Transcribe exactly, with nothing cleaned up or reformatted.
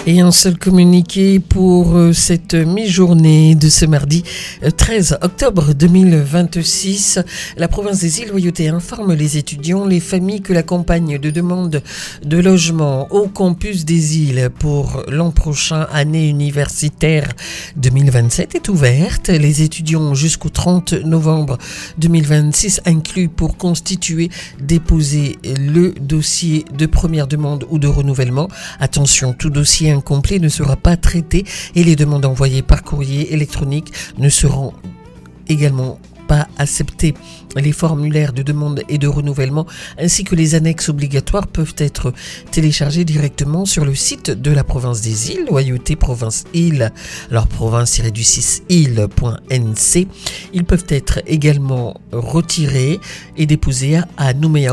Et un seul communiqué pour cette mi-journée de ce mardi treize octobre deux mille vingt-six. La province des Îles Loyauté informe les étudiants, les familles que la campagne de demande de logement au campus des îles pour l'an prochain, année universitaire deux mille vingt-sept, est ouverte. Les étudiants jusqu'au trente novembre deux mille vingt-six inclus pour constituer, déposer le dossier de première demande ou de renouvellement. Attention, tout dossier incomplet ne sera pas traité et les demandes envoyées par courrier électronique ne seront également pas acceptées. Les formulaires de demande et de renouvellement ainsi que les annexes obligatoires peuvent être téléchargés directement sur le site de la province des îles, Loyauté province île, alors province-du-six île.nc. Ils peuvent être également retirés et déposés à Nouméa